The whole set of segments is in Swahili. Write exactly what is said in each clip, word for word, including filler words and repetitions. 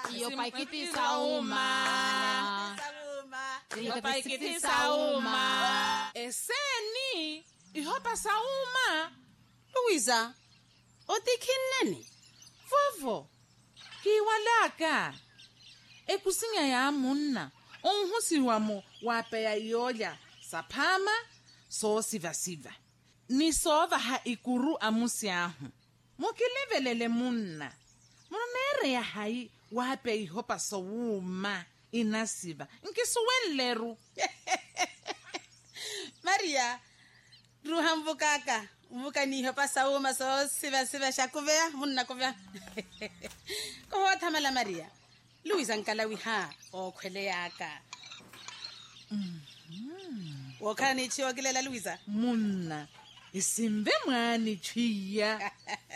Iyo paikitisa uma. Iyo paikitisa uma. Eseni, ihopa sauma. Luisa, otikinani? Vovo, kiwalaka. Ekusinya ya munna, onhusi wamo wapeya yoya, sapama, so siva siva. Ni sova ha ikuru amusi ahu. Mukilevelele munna. Munere ya hai wape ihopa sowuma inasiva. Nkisuweleru. Maria, ruha mvukaka. Mvuka ni ihopa sowuma so siva siva shakuvea munna kuvea. Kohota mala Maria. Luisa nkalawi ha okhwele yaka. Mm-hmm. Wakana ni chiwa kilela Luisa? Munna. Isimbe mwani chwiya.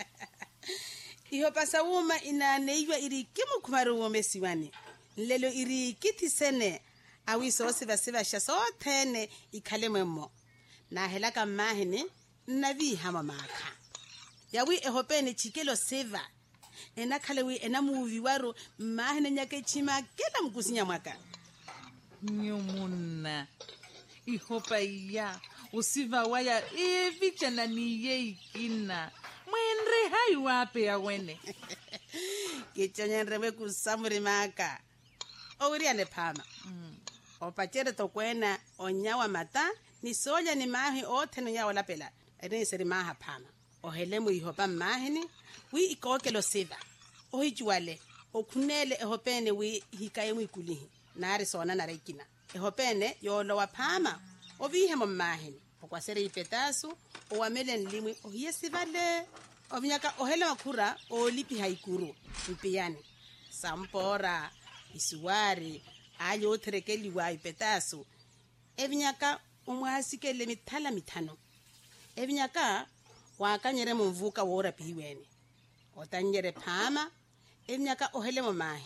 Ihopa sawuma ina neiwa iri kimu kumaru wome siwani. Lelo iri kiti sene. Awi so siva siva shaso tene ikale mwemo. Na helaka mahini navi hama maka. Yawi ehope ni chikelo siva. Ena kalewi ena muvi waru mahini nyake chima kela mkusinya mwaka. Nyumuna. Ihopa iya. Usiva waya evi chana niye ikina. Mwenre hai wape ya wene. Kichonye nrewe kusamuri maka. Owiriane pama. Mm. Opachere tokwena onyawa mata. Ni soja ni mahi ote no yawa lapela. Ene seri maha pama. Ohelemu ihopa mahini. Wi ikoke lo siva. Ohijuale. Okunele ehopene wi hikaye mwikulihi. Nari sona narekina. Ehopene yolo wa pama. Ovihe momahini. Okwasere ipetasu. Owamele nlimwi. Ohiyesi vale. Ovinyaka ohele wakura. Olipi haikuru. Mpiyani. Sampora. Isuwari. Ayo terekeli wa ipetasu. Evinyaka umwasikele mitala mitano. Evinyaka wakanyere mvuka wora pihiweni. Otanyere pama. Evinyaka ohele momahi.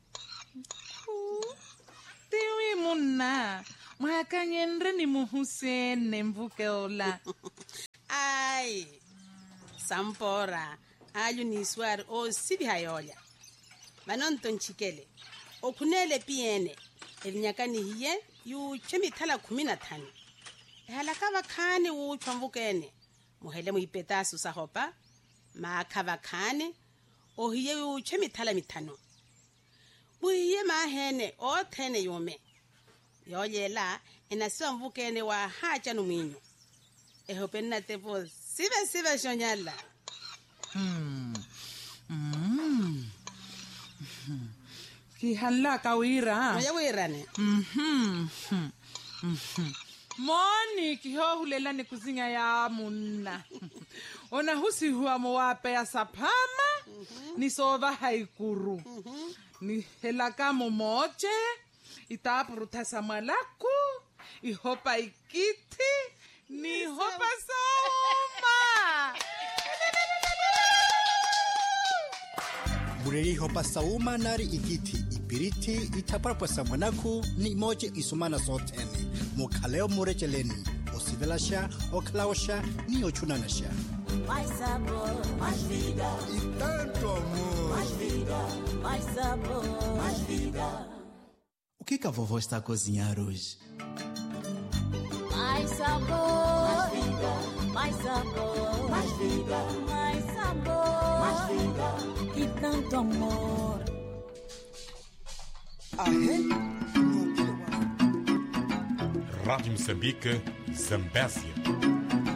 Tiwi munna. Mwakanyendre ni muhusene mvuke ola. Ai. Sampora. Ayo ni swari o sibi hayoya. Manonton chikele. Okunele piene. Evinyaka ni hiye. Yu chemi tala kumina tani. Ehalakava kane uu chwamvukene. Muhele muipetasu sahopa. Maakava kane. Ohiye yu chemi tala mitano. Muhiye mahene o tene yume. Yoyela enasiwa mvukene wa hacha numinyo. Ehopena tepo sive sive shonyala. Hmm. Hmm. Kihalaka wira. Moya wira ne. Mhm. Mhm. Moni kiho hulela ni kuzinga ya munna. Ona husi huwa mwape ya sapama. Mm-hmm. Ni sova haikuru. Mm-hmm. Ni helaka momoche. Itapuruta samalaku. Ihopa ikiti. Ni hopa sauma. Bureri hopa sauma nari ikiti. Ipiriti itaparapa samanaku. Ni moche isumana sotene. Mukaleo murecheleni. Osivelasha, oklaosha, ni ochunanasha. Mais sabor, mais vida. E tanto amor. Mais vida, mais sabor, mais vida. O que que a vovó está a cozinhar hoje? Mais sabor, mais vida, mais sabor, mais vida, mais sabor, mais vida e tanto amor. Rádio Moçambique, Zambésia.